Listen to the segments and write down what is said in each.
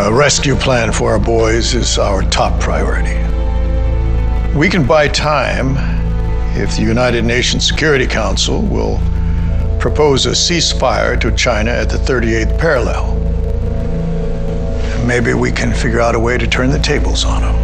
A rescue plan for our boys is our top priority. We can buy time if the United Nations Security Council will propose a ceasefire to China at the 38th parallel. Maybe we can figure out a way to turn the tables on them.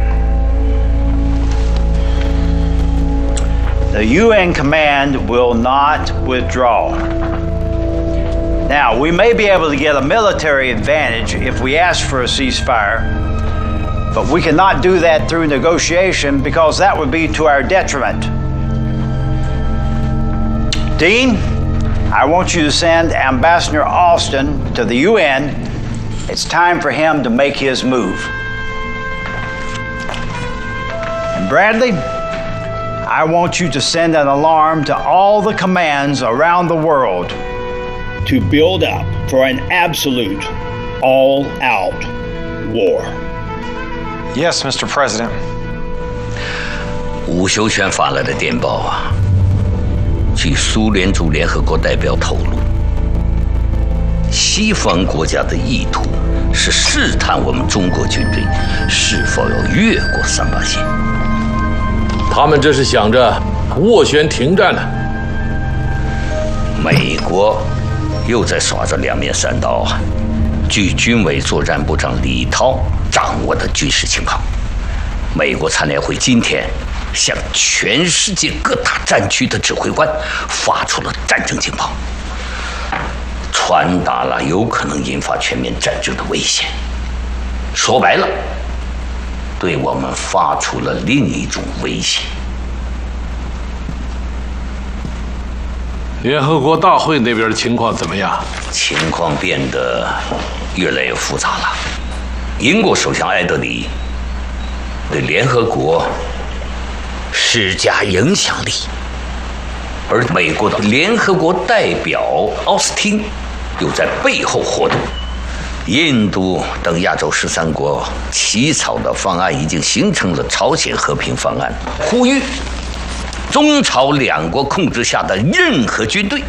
The UN command will not withdraw. Now, we may be able to get a military advantage if we ask for a ceasefire, but we cannot do that through negotiation because that would be to our detriment. Dean, I want you to send Ambassador Austin to the UN. It's time for him to make his move. And Bradley, I want you to send an alarm to all the commands around the world to build up for an absolute all-out war. Yes, Mr. President. 吴修全发来的电报啊，据苏联驻联合国代表透露，西方国家的意图是试探我们中国军队是否要越过38线。 他们这是想着斡旋停战呢。 美国又在耍着两面三刀啊！据军委作战部长李涛掌握的军事情况，美国参联会今天向全世界各大战区的指挥官发出了战争警报，传达了有可能引发全面战争的危险。说白了，对我们发出了另一种威胁。 联合国大会那边的情况怎么样？ 情况变得越来越复杂了。英国首相艾德里对联合国施加影响力，而美国的联合国代表奥斯汀又在背后活动。印度等亚洲13国起草的方案已经形成了朝鲜和平方案，呼吁中朝两国控制下的任何军队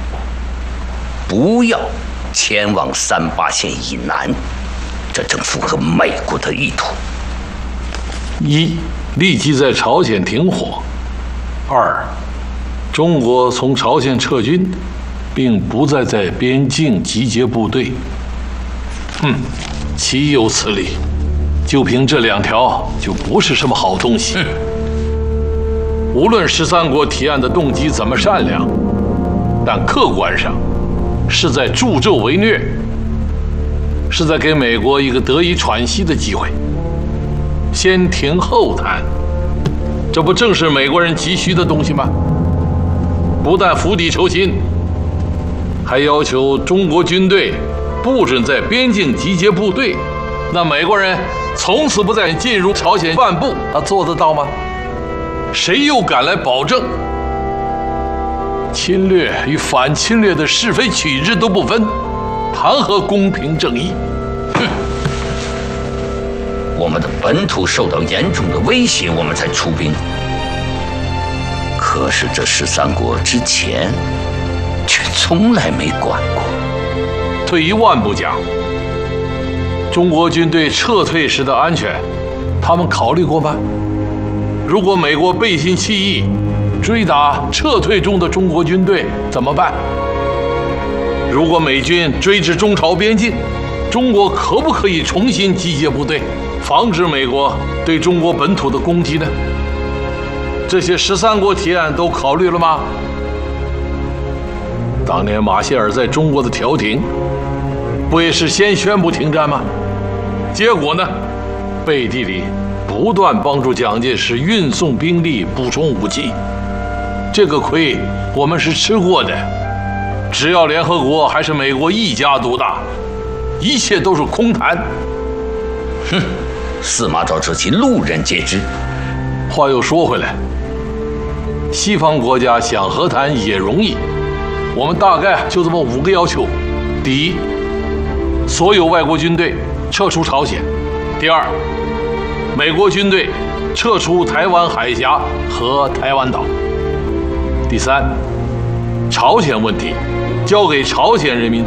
不要前往38线以南，这正符合美国的意图。 一，立即在朝鲜停火；二，中国从朝鲜撤军，并不再在边境集结部队。岂有此理！就凭这2条，就不是什么好东西。无论13国提案的动机怎么善良，但客观上是在助纣为虐，是在给美国一个得以喘息的机会。先停后谈，这不正是美国人急需的东西吗？不但釜底抽薪，还要求中国军队不准在边境集结部队，那美国人从此不再进入朝鲜半步，他做得到吗？谁又敢来保证侵略与反侵略的是非曲直都不分，谈何公平正义？ 我们的本土受到严重的威胁，我们才出兵。可是这13国之前却从来没管过。 退一万步讲，中国军队撤退时的安全，他们考虑过吗？如果美国背信弃义，追打撤退中的中国军队怎么办？如果美军追至中朝边境，中国可不可以重新集结部队，防止美国对中国本土的攻击呢？这些13国提案都考虑了吗？当年马歇尔在中国的调停，不也是先宣布停战吗？结果呢，背地里不断帮助蒋介石运送兵力、补充武器，这个亏我们是吃过的。只要联合国还是美国一家独大，一切都是空谈。 司马昭之气，路人皆知。 话又说回来，西方国家想和谈也容易，我们大概就这么5个要求：第一，所有外国军队撤出朝鲜；第二，美国军队撤出台湾海峡和台湾岛；第三，朝鲜问题交给朝鲜人民